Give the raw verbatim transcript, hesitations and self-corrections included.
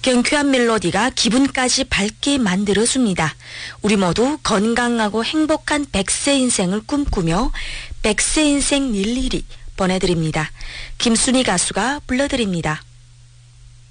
경쾌한 멜로디가 기분까지 밝게 만들어줍니다. 우리 모두 건강하고 행복한 백세 인생을 꿈꾸며 백세 인생 일일이 보내드립니다. 김순희 가수가 불러드립니다.